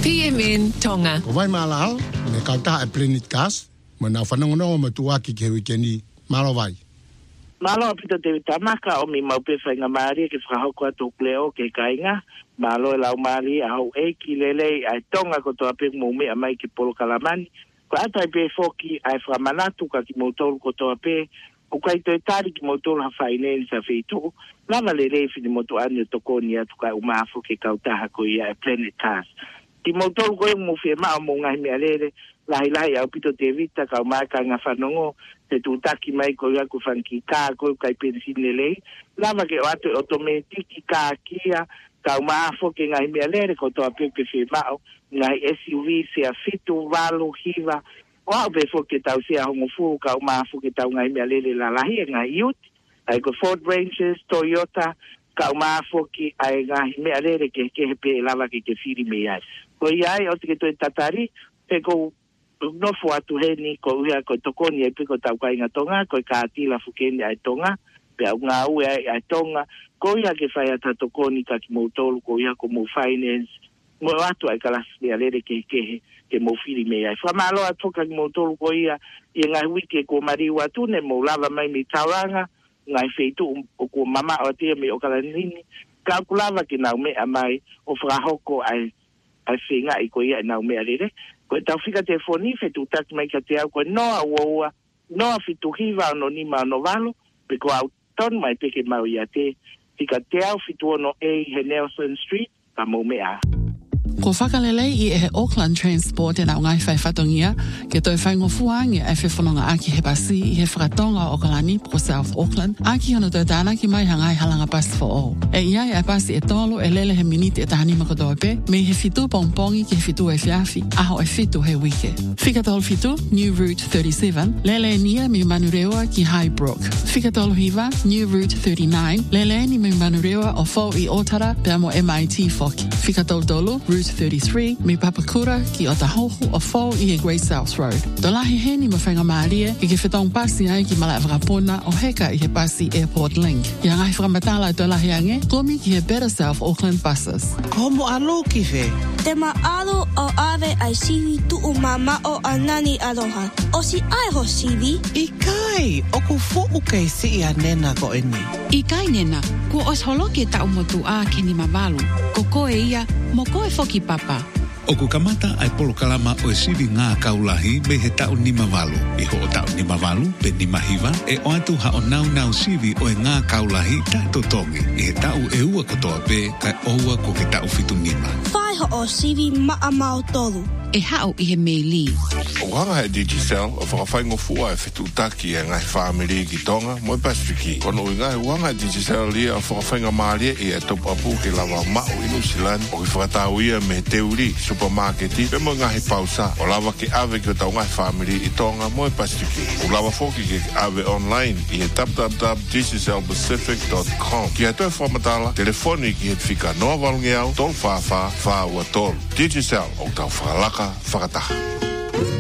PMN Tonga. Ko vai malao, me kauta e Planet Cast, mo na whanongono ma tuaki ke wikeni, malo vai. Malo apita te tamaka o mi maupe whainga maari ke whahoko ato kleo ke kainga. Malo e lau maari a hau e ki lele ai tonga ko toa pe mo me a mai ki polo kalamani. Ko atai pe foki ai whamanatu ka ki motolu ko toa pe. O kai to tari ki motolu ha whaineni sa wheitu. Lava le reifi ni motu ane tokoni atu kai umafo ke kautaha ko ia e Planet Cast. Ki motolu ko e mo fie maa mo ngai mea lere. Lahi au pito te vita ka umaka nga whanongo. Te tūtaki mai ko ia ko whanki kā ko kai pensine lei. Lava ke o atu otometiki kā kia. Ka umafo ke ngai mea lere ko toa peo ke whi mao. Ngai SUV se a fitu, walu, hiva. O au pe fo ke tau se a hongo fu ka umafo ke tau ngai mea lere la lahi e ngai iut. Ai ko Ford Rangers, Toyota. Ka umafo ki ai ngai mea lere ke hepe lava ke whiri me ai. Ko iai o te ke toi tatari. Pe ko no fo atu heni ko ia ko tokoni e piko tau kai nga tonga ko ka atila fukeni ai tonga pe au nga u ai tonga ko ia ke fai ata tokoni ka ki motolu ko ia ko mo finance mo atu ai kala se alere ke mo fili me ai fa malo atu ka ki motolu ko ia i nga wiki ko mari watu ne mo lava mai mi tauranga nga feitu ko mama o te me o kala nini ka kulava ki na me amai o frahoko ai finga i ko ia na me alere. Ko tau fika te foni fe tu tak mai ka te au ko noa woa noa fitu hiva no ni ma no valo pe ko au ton mai te ke mau ia te fika te au fitu no he Nelson Street ka mo mea. Ko whakalelei i e Auckland Transport e nau ngai whai whatongia ke toi whaingo fuangi e whewhanonga aki he pasi i he whakatonga o Kalani po South Auckland aki hono toi tāna ki mai hangai halanga pasi for all. E iai e pasi e tolo e lele he miniti e tahani makotoa pe me he fitu pongpongi ki he fitu e whiawhi aho e fitu he wike. Whikatolo fitu, New Route 37, lele nia mi manurewa ki Highbrook. Whikatolo hiva, New Route 39, lele ni mi manurewa o fo i Otara pe amo MIT foki. Whikatolo dolo, Route 33, me Papakura ki o tahohu o fo i e Grey South Road. Do lahi he ni mawhainga maaria i ke whetong pasi ai ki malai whakapona o heka i he pasi Airport Link. I angai whakamatala do lahi ange, komi ki he Better South Auckland buses. Komo alo ki whe? Te maalo o ave ai siwi tu o mama o anani aloha. O si ai ho siwi? I kai, o ku fo'u kei si i a nena ko eni. I kai nena, ko os holo ke ta umotu a ke ni mavalu. Ko koe ia, mo koe foki papa. O ku kamata ai polo kalama o e siwi ngā kaulahi me he tau ni mavalu. I ho o tau ni mavalu pe ni mahiva e o atu ha o nau siwi o e ngā kaulahi tato tongi. I he tau e ua kotoa pe kai oua ko ke tau fitu nima. Whai ho o siwi maa mau tolu. E hao i he meili. O hanga he Digicel, o whakawhaingo fua e whetutaki e ngai whamiri ki tonga, moi Pasifiki. Kono i ngai wanga Digicel lia o whakawhainga maalia i e topu apu ke lawa mao i New Zealand, o ki whakatau ia me teuri, supermarketi, pe mo ngai pausa, o lawa ke ave ki o tau ngai whamiri i tonga, moi Pasifiki. O lawa foki ke ave online i he www.digicelpacific.com. Ki he toi whamatala, telefoni ki he whika noa walngi au, tol whawha, whaua tol. Digicel, o tau whakalaka, whakataha.